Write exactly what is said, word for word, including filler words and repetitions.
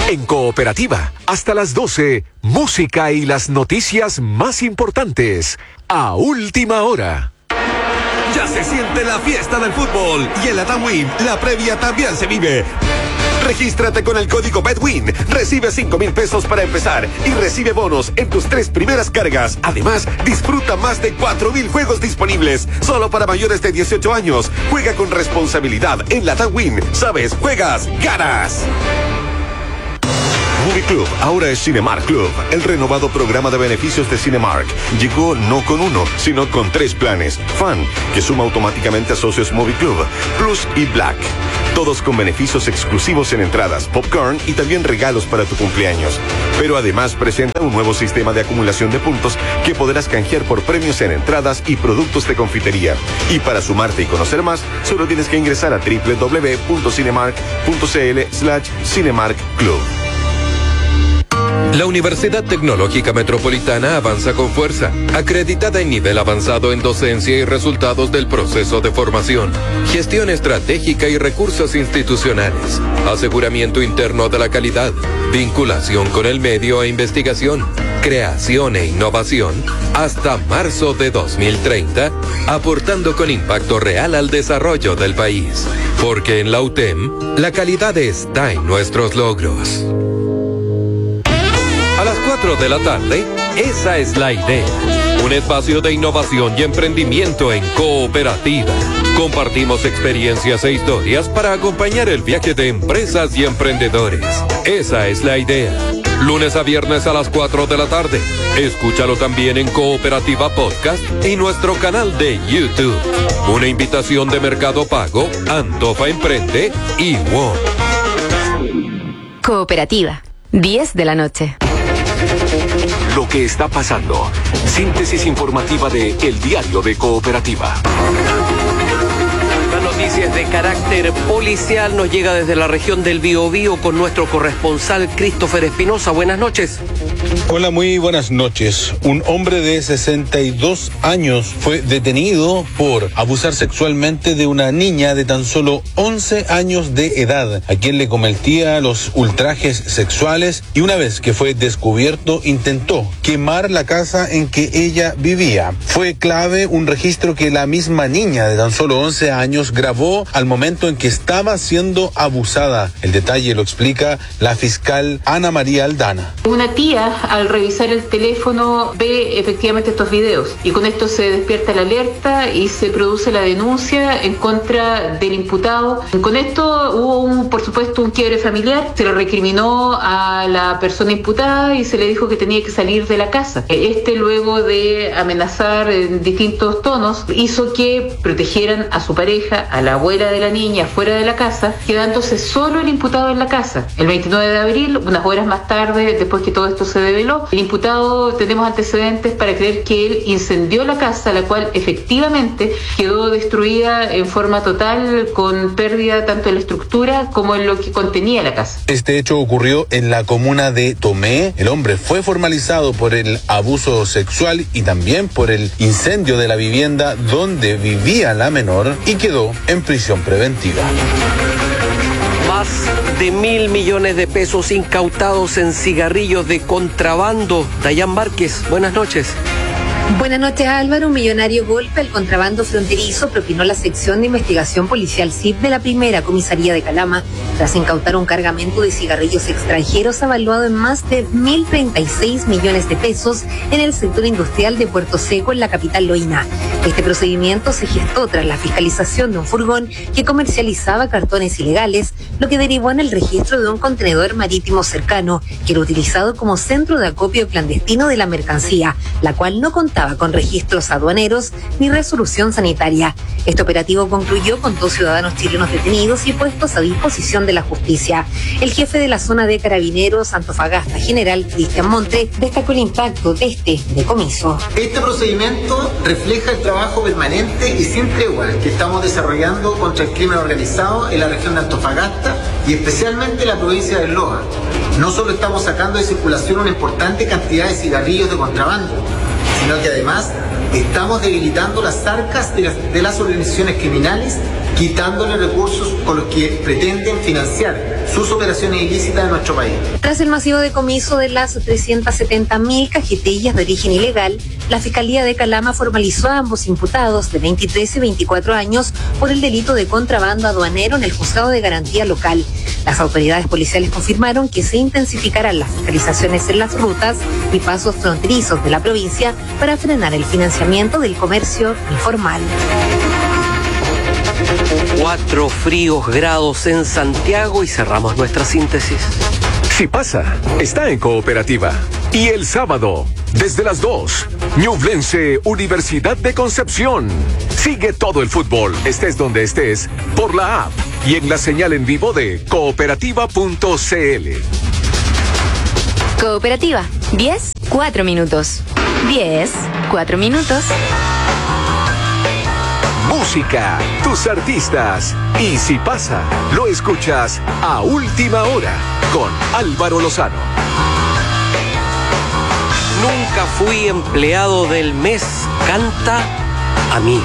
En Cooperativa, hasta las doce, música y las noticias más importantes, a última hora. Ya se siente la fiesta del fútbol y en la TAMWIN la previa también se vive. Regístrate con el código BETWIN, recibe cinco mil pesos para empezar y recibe bonos en tus tres primeras cargas. Además, disfruta más de cuatro mil juegos disponibles, solo para mayores de dieciocho años. Juega con responsabilidad en la TAMWIN. Sabes, juegas, ganas. Movie Club ahora es Cinemark Club, el renovado programa de beneficios de Cinemark. Llegó no con uno, sino con tres planes. Fan, que suma automáticamente a socios Movie Club, Plus y Black. Todos con beneficios exclusivos en entradas, popcorn y también regalos para tu cumpleaños. Pero además presenta un nuevo sistema de acumulación de puntos que podrás canjear por premios en entradas y productos de confitería. Y para sumarte y conocer más, solo tienes que ingresar a doble u doble u doble u punto cinemark punto c l slash Cinemark Club. La Universidad Tecnológica Metropolitana avanza con fuerza, acreditada en nivel avanzado en docencia y resultados del proceso de formación, gestión estratégica y recursos institucionales, aseguramiento interno de la calidad, vinculación con el medio e investigación, creación e innovación, hasta marzo de dos mil treinta, aportando con impacto real al desarrollo del país. Porque en la U T E M, la calidad está en nuestros logros. A las cuatro de la tarde, esa es la idea. Un espacio de innovación y emprendimiento en Cooperativa. Compartimos experiencias e historias para acompañar el viaje de empresas y emprendedores. Esa es la idea. Lunes a viernes a las cuatro de la tarde. Escúchalo también en Cooperativa Podcast y nuestro canal de YouTube. Una invitación de Mercado Pago, Antofa Emprende y WOM. Cooperativa, diez de la noche. Lo que está pasando. Síntesis informativa de El Diario de Cooperativa. Las noticias de carácter policial nos llega desde la región del Biobío con nuestro corresponsal Christopher Espinosa. Buenas noches. Hola, muy buenas noches. Un hombre de sesenta y dos años fue detenido por abusar sexualmente de una niña de tan solo once años de edad, a quien le cometía los ultrajes sexuales, y una vez que fue descubierto intentó quemar la casa en que ella vivía. Fue clave un registro que la misma niña de tan solo once años grabó al momento en que estaba siendo abusada. El detalle lo explica la fiscal Ana María Aldana. Una tía, al revisar el teléfono, ve efectivamente estos videos y con esto se despierta la alerta y se produce la denuncia en contra del imputado. Con esto hubo, un, por supuesto, un quiebre familiar. Se le recriminó a la persona imputada y se le dijo que tenía que salir de la casa. Este, luego de amenazar en distintos tonos, hizo que protegieran a su pareja, a la abuela de la niña, fuera de la casa, quedándose solo el imputado en la casa. El veintinueve de abril, unas horas más tarde, después que todo esto se develó, el imputado, tenemos antecedentes para creer que él incendió la casa, la cual efectivamente quedó destruida en forma total, con pérdida tanto en la estructura como en lo que contenía la casa. Este hecho ocurrió en la comuna de Tomé. El hombre fue formalizado por el abuso sexual y también por el incendio de la vivienda donde vivía la menor y quedó en prisión preventiva. Más de mil millones de pesos incautados en cigarrillos de contrabando. Dayan Márquez, buenas noches. Buenas noches, Álvaro. Un millonario golpe al contrabando fronterizo propinó la sección de investigación policial C I P de la primera comisaría de Calama tras incautar un cargamento de cigarrillos extranjeros avaluado en más de mil treinta y seis millones de pesos en el sector industrial de Puerto Seco, en la capital loína. Este procedimiento se gestó tras la fiscalización de un furgón que comercializaba cartones ilegales, lo que derivó en el registro de un contenedor marítimo cercano que era utilizado como centro de acopio clandestino de la mercancía, la cual no contaba con registros aduaneros ni resolución sanitaria. Este operativo concluyó con dos ciudadanos chilenos detenidos y puestos a disposición de la justicia. El jefe de la zona de Carabineros Antofagasta, general Cristian Monte, destacó el impacto de este decomiso. Este procedimiento refleja el trabajo permanente y sin tregua que estamos desarrollando contra el crimen organizado en la región de Antofagasta y especialmente en la provincia de Loja. No solo estamos sacando de circulación una importante cantidad de cigarrillos de contrabando, sino que además estamos debilitando las arcas de las, de las organizaciones criminales, quitándole recursos con los que pretenden financiar sus operaciones ilícitas en nuestro país. Tras el masivo decomiso de las trescientas setenta mil cajetillas de origen ilegal, la Fiscalía de Calama formalizó a ambos imputados de veintitrés y veinticuatro años por el delito de contrabando aduanero en el Juzgado de Garantía Local. Las autoridades policiales confirmaron que se intensificarán las fiscalizaciones en las rutas y pasos fronterizos de la provincia para frenar el financiamiento del comercio informal. Cuatro fríos grados en Santiago y cerramos nuestra síntesis. Si pasa, está en Cooperativa. Y el sábado, desde las dos, Ñublense Universidad de Concepción. Sigue todo el fútbol, estés donde estés, por la app y en la señal en vivo de cooperativa punto c l. Cooperativa, diez, cuatro minutos. diez, cuatro minutos. Música, tus artistas. Y si pasa, lo escuchas a última hora con Álvaro Lozano. Nunca fui empleado del mes, canta Amiga.